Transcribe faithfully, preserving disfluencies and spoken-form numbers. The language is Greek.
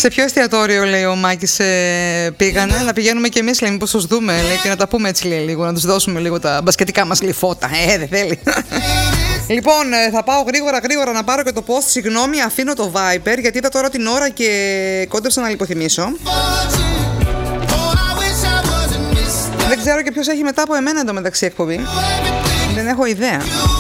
Σε ποιο εστιατόριο, λέει ο Μάκης, ε, πήγανε? Να πηγαίνουμε κι εμείς, λέει, μήπως τους δούμε, λέει, και να τα πούμε έτσι, λέει, λίγο, να τους δώσουμε λίγο τα μπασκετικά μας λιφώτα. Ε, δεν θέλει. Λοιπόν, θα πάω γρήγορα γρήγορα να πάρω και το post. Συγγνώμη, αφήνω το Viber γιατί είδα τώρα την ώρα και κόντεψα να λιποθυμίσω. Δεν ξέρω και ποιος έχει μετά από εμένα εντωμεταξύ εκπομπή. Δεν έχω ιδέα.